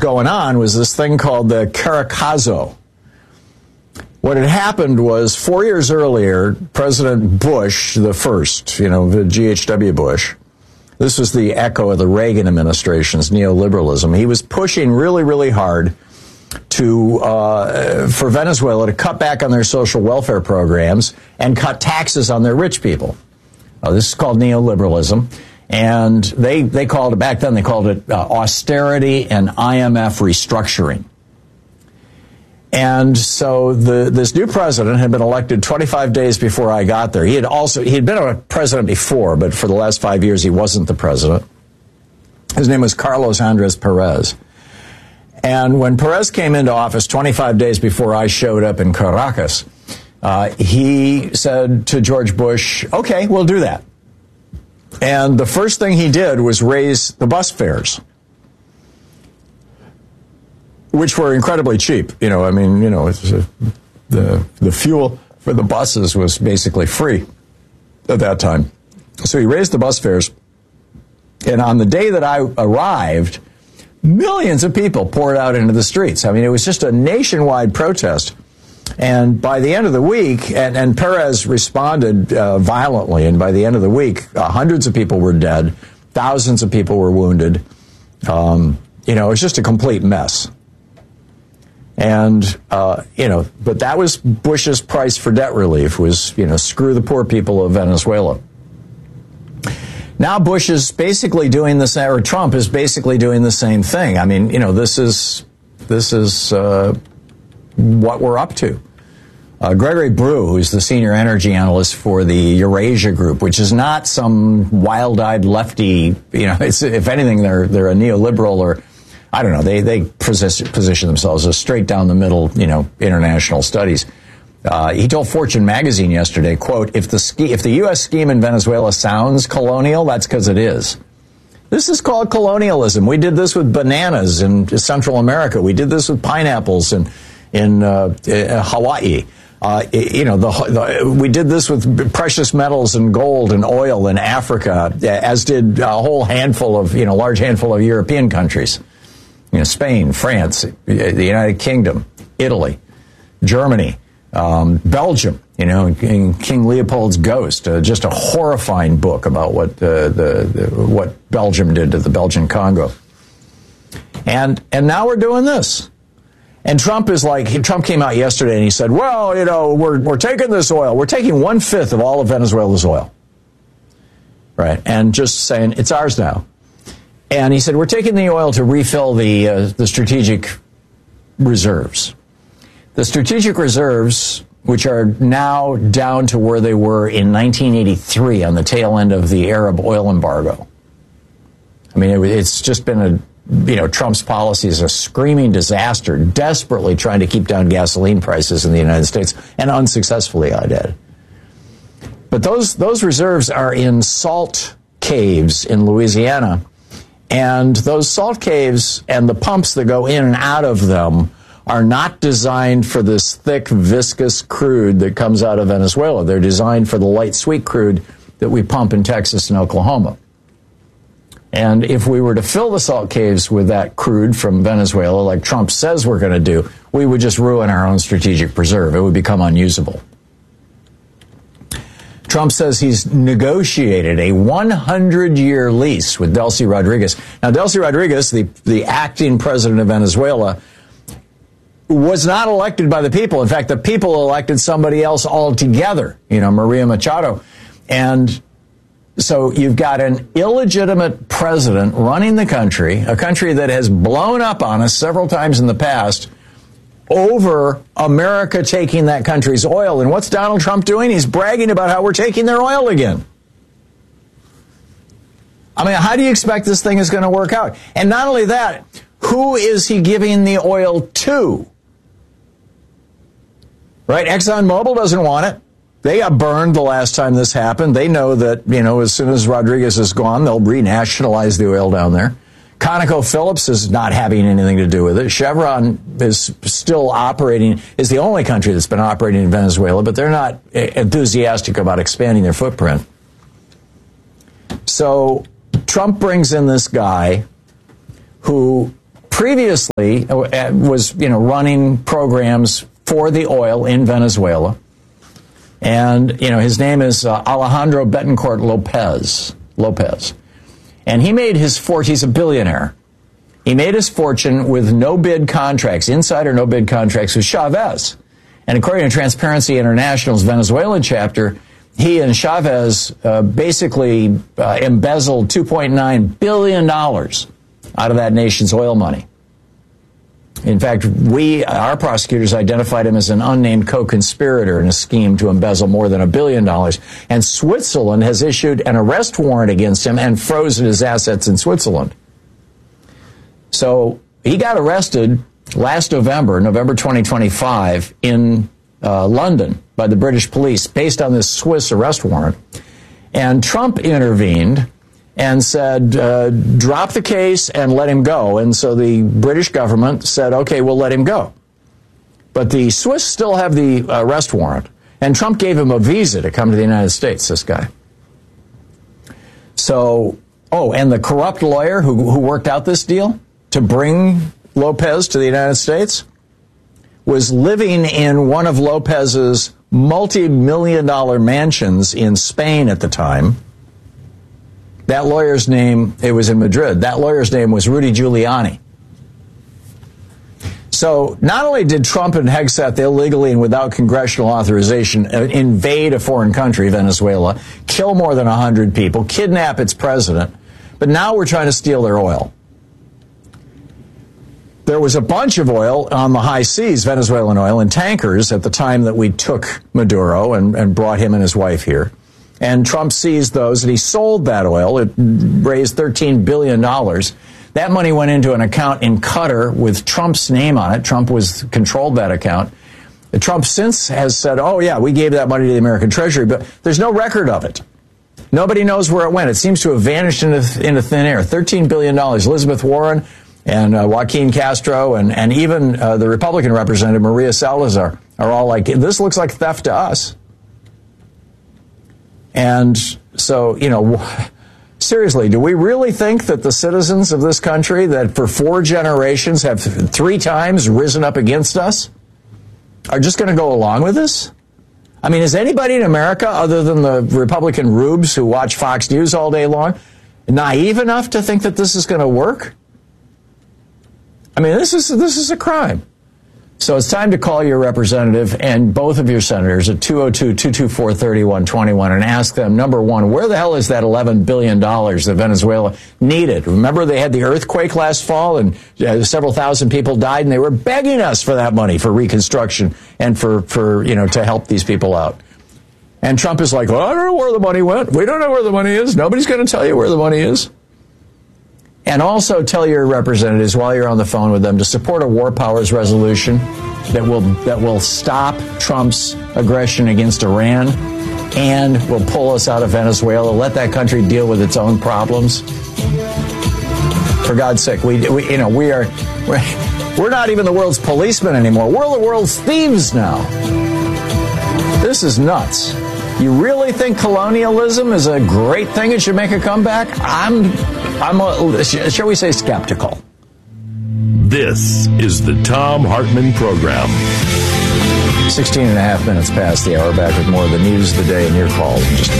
going on was this thing called the Caracazo. What had happened was 4 years earlier, President Bush, the first, the G.H.W. Bush, this was the echo of the Reagan administration's neoliberalism. He was pushing really, really hard for Venezuela to cut back on their social welfare programs and cut taxes on their rich people. This is called neoliberalism. And they called it, back then, they called it austerity and IMF restructuring. And so this new president had been elected 25 days before I got there. He had been a president before, but for the last 5 years he wasn't the president. His name was Carlos Andrés Pérez. And when Perez came into office 25 days before I showed up in Caracas, he said to George Bush, okay, we'll do that. And the first thing he did was raise the bus fares, which were incredibly cheap. The fuel for the buses was basically free at that time. So he raised the bus fares. And on the day that I arrived, millions of people poured out into the streets. It was just a nationwide protest. And by the end of the week, and Perez responded violently, and by the end of the week, hundreds of people were dead, thousands of people were wounded. It was just a complete mess. And, but that was Bush's price for debt relief was, screw the poor people of Venezuela. Now Bush is basically doing the same, or Trump is basically doing the same thing. This is what we're up to. Gregory Brew, who's the senior energy analyst for the Eurasia Group, which is not some wild-eyed lefty, if anything, they're a neoliberal, or I don't know, they position themselves as straight down the middle, international studies. He told Fortune magazine yesterday, quote, if the U.S. scheme in Venezuela sounds colonial, that's because it is. This is called colonialism. We did this with bananas in Central America. We did this with pineapples in Hawaii. We did this with precious metals and gold and oil in Africa, as did a whole handful of, large handful of European countries. Spain, France, the United Kingdom, Italy, Germany, Belgium, in King Leopold's Ghost, just a horrifying book about what Belgium did to the Belgian Congo. And now we're doing this. And Trump came out yesterday and he said, well, we're taking this oil. We're taking 1/5 of all of Venezuela's oil. Right. And just saying it's ours now. And he said, we're taking the oil to refill the strategic reserves. The strategic reserves, which are now down to where they were in 1983 on the tail end of the Arab oil embargo. It's just been Trump's policy is a screaming disaster, desperately trying to keep down gasoline prices in the United States, and unsuccessfully, I'd add. But those reserves are in salt caves in Louisiana, and those salt caves and the pumps that go in and out of them are not designed for this thick, viscous crude that comes out of Venezuela. They're designed for the light, sweet crude that we pump in Texas and Oklahoma. And if we were to fill the salt caves with that crude from Venezuela, like Trump says we're going to do, we would just ruin our own strategic preserve. It would become unusable. Trump says he's negotiated a 100-year lease with Delcy Rodriguez. Now, Delcy Rodriguez, the acting president of Venezuela, was not elected by the people. In fact, the people elected somebody else altogether, Maria Machado. And so you've got an illegitimate president running the country, a country that has blown up on us several times in the past over America taking that country's oil. And what's Donald Trump doing? He's bragging about how we're taking their oil again. How do you expect this thing is going to work out? And not only that, who is he giving the oil to? Right? ExxonMobil doesn't want it. They got burned the last time this happened. They know that, as soon as Rodriguez is gone, they'll renationalize the oil down there. ConocoPhillips is not having anything to do with it. Chevron is still operating, is the only country that's been operating in Venezuela, but they're not enthusiastic about expanding their footprint. So Trump brings in this guy who previously was, running programs for the oil in Venezuela. And, his name is Alejandro Betancourt Lopez. And he made his fortune, he's a billionaire. He made his fortune with no-bid contracts, insider no-bid contracts with Chavez. And according to Transparency International's Venezuelan chapter, he and Chavez basically embezzled $2.9 billion out of that nation's oil money. In fact, our prosecutors identified him as an unnamed co-conspirator in a scheme to embezzle more than $1 billion. And Switzerland has issued an arrest warrant against him and frozen his assets in Switzerland. So he got arrested last November 2025, in London by the British police based on this Swiss arrest warrant. And Trump intervened and said, drop the case and let him go. And so the British government said, okay, we'll let him go. But the Swiss still have the arrest warrant. And Trump gave him a visa to come to the United States, this guy. So, and the corrupt lawyer who worked out this deal to bring Lopez to the United States was living in one of Lopez's multi-million-dollar mansions in Spain at the time. That lawyer's name, it was in Madrid, that lawyer's name was Rudy Giuliani. So not only did Trump and Hegseth illegally and without congressional authorization invade a foreign country, Venezuela, kill more than 100 people, kidnap its president, but now we're trying to steal their oil. There was a bunch of oil on the high seas, Venezuelan oil, in tankers at the time that we took Maduro and brought him and his wife here. And Trump seized those, and he sold that oil. It raised $13 billion. That money went into an account in Qatar with Trump's name on it. Trump controlled that account. Trump since has said, oh, yeah, we gave that money to the American Treasury, but there's no record of it. Nobody knows where it went. It seems to have vanished into thin air. $13 billion. Elizabeth Warren and Joaquin Castro and even the Republican representative, Maria Salazar, are all like, this looks like theft to us. And so, seriously, do we really think that the citizens of this country that for 4 generations have 3 times risen up against us are just going to go along with this? I mean, is anybody in America, other than the Republican rubes who watch Fox News all day long, naive enough to think that this is going to work? I mean, this is a crime. So it's time to call your representative and both of your senators at 202-224-3121 and ask them, number one, where the hell is that $11 billion that Venezuela needed? Remember, they had the earthquake last fall and several thousand people died, and they were begging us for that money for reconstruction and for to help these people out. And Trump is like, well, I don't know where the money went. We don't know where the money is. Nobody's going to tell you where the money is. And also tell your representatives while you're on the phone with them to support a war powers resolution that will stop Trump's aggression against Iran and will pull us out of Venezuela, let that country deal with its own problems. For God's sake, we're not even the world's policemen anymore. We're the world's thieves now. This is nuts. You really think colonialism is a great thing and should make a comeback? I'm shall we say, skeptical. This is the Thom Hartmann Program. 16 and a half minutes past the hour. Back with more of the news of the day and your calls in just a